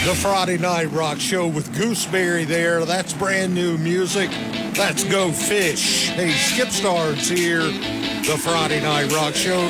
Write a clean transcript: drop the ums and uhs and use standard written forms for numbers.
The Friday Night Rock Show with Gooseberry there. That's brand new music. Let's go fish. Hey, Skip Star's here. The Friday Night Rock Show.